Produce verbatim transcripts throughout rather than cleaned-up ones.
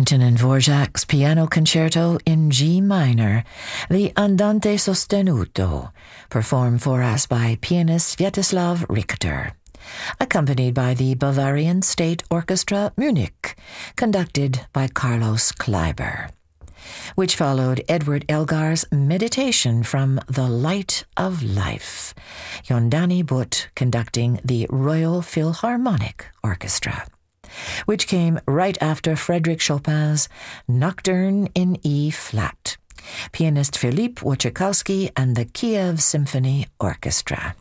Antonin Dvorak's Piano Concerto in G minor, the Andante sostenuto, performed for us by pianist Sviatoslav Richter, accompanied by the Bavarian State Orchestra Munich, conducted by Carlos Kleiber, which followed Edward Elgar's Meditation from The Light of Life, Yondani Butt conducting the Royal Philharmonic Orchestra, which came right after Frédéric Chopin's Nocturne in E-flat, pianist Philippe Wojciechowski and the Kiev Symphony Orchestra.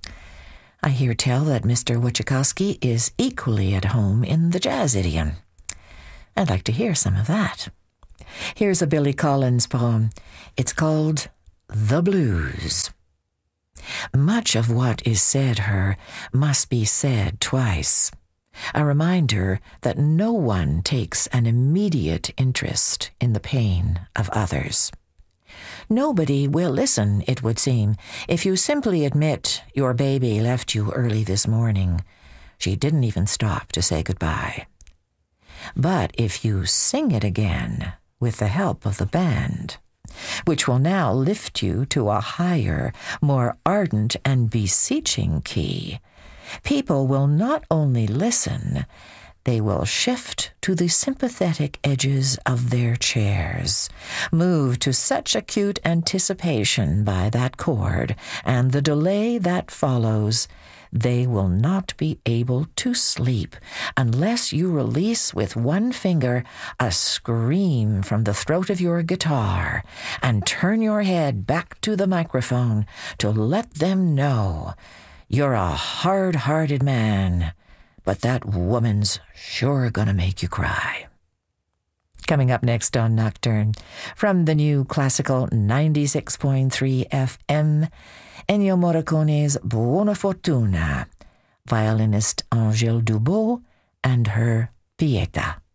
I hear tell that Mister Wojciechowski is equally at home in the jazz idiom. I'd like to hear some of that. Here's a Billy Collins poem. It's called The Blues. Much of what is said her must be said twice. A reminder that no one takes an immediate interest in the pain of others. Nobody will listen, it would seem, if you simply admit your baby left you early this morning. She didn't even stop to say goodbye. But if you sing it again with the help of the band, which will now lift you to a higher, more ardent and beseeching key, people will not only listen, they will shift to the sympathetic edges of their chairs, moved to such acute anticipation by that chord and the delay that follows, they will not be able to sleep unless you release with one finger a scream from the throat of your guitar and turn your head back to the microphone to let them know you're a hard-hearted man, but that woman's sure gonna make you cry. Coming up next on Nocturne, from the new classical ninety-six point three F M, Ennio Morricone's Buona Fortuna, violinist Angèle Dubos and her Pietà.